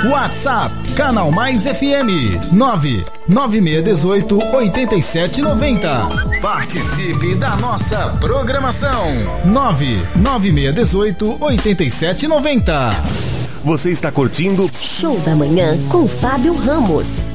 WhatsApp Canal Mais FM 99618-8790. Participe da nossa programação 99618-8790. Você está curtindo Show da Manhã com Fábio Ramos.